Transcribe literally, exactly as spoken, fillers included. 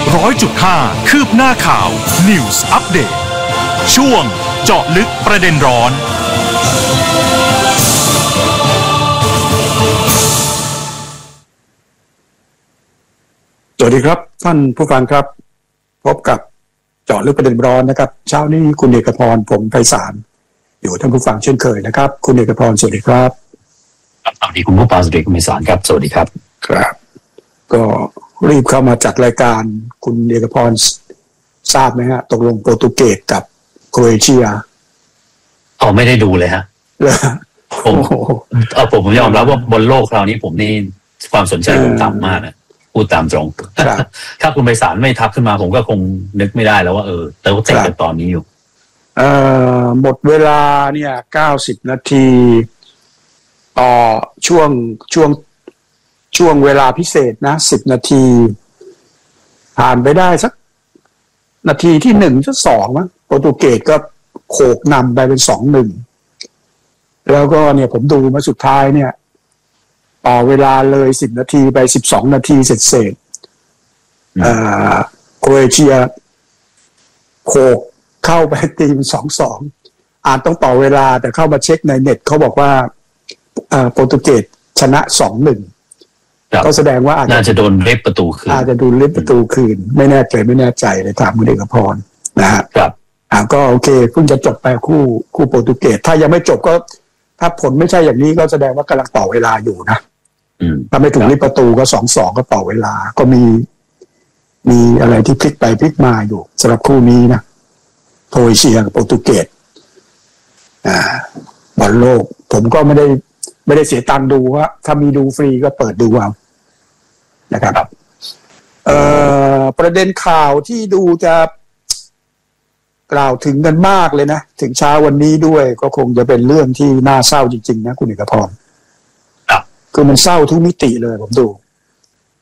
ร้อยจุดห้าคืบหน้าข่าว News Update ช่วงเจาะลึกประเด็นร้อนสวัสดีครับท่านผู้ฟังครับพบกับเจาะลึกประเด็นร้อนนะครับเช้านี้คุณเอกพรผมไพศาลอยู่ท่านผู้ฟังเช่นเคยนะครับคุณเอกพรสวัสดีครับสวัสดีคุณผู้ฟังสวัสดีคุณไพศาลครับสวัสดีครับครับก็รีบเข้ามาจัดรายการคุณเอกพรทราบไหมฮะตกลงโปรตุเกสกับโครเอเชียอ๋อไม่ได้ดูเลยฮะผมเอาผมผมยอมรับว่าบนโลกคราวนี้ผมนี่ความสนใจผมต่ำมากนะพูดตามตรงถ้าคุณไพศาลไม่ทักขึ้นมาผมก็คงนึกไม่ได้แล้วว่าเออแต่ว่าเตะกันตอนนี้อยู่เอ่อหมดเวลาเนี่ยเก้าสิบนาทีต่อช่วงช่วงช่วงเวลาพิเศษนะสิบนาทีผ่านไปได้สักนาทีที่หนึ่งสักสองมั้งโปรตุเกสก็โขกนำไปเป็นสองหนึ่งแล้วก็เนี่ยผมดูมาสุดท้ายเนี่ยต่อเวลาเลยสิบนาทีไปสิบสองนาทีเสร็จเสร็จโครเอเชียโขกเข้าไปตีมสองสองอ่านต้องต่อเวลาแต่เข้ามาเช็คในเน็ตเขาบอกว่าโปรตุเกสชนะสองหนึ่งก็แสดงว่าอาจจะโดนเล็บประตูคืนอาจจะโดนเล็บประตูคืนไม่แน่ใจไม่แน่ใจเลยถามคุณเอกพรนะฮะครับอ่าก็โอเคเพิ่งจะจบไปคู่คู่โปรตุเกสถ้ายังไม่จบก็ถ้าผลไม่ใช่อย่างนี้ก็แสดงว่ากำลังต่อเวลาอยู่นะถ้าไม่ถูกเล็บประตูก็สองสองก็ต่อเวลาก็มีมีอะไรที่พลิกไปพลิกมาอยู่สำหรับคู่นี้นะโครเอเชียกับโปรตุเกสอ่าบอลโลกผมก็ไม่ได้ไม่ได้เสียตังค์ดูว่าถ้ามีดูฟรีก็เปิดดูเอานะครับเอ่อประเด็นข่าวที่ดูจะกล่าวถึงกันมากเลยนะถึงเช้าวันนี้ด้วยก็คงจะเป็นเรื่องที่น่าเศร้าจริงๆนะคุณเอกพรคือมันเศร้าทุกมิติเลยผมดู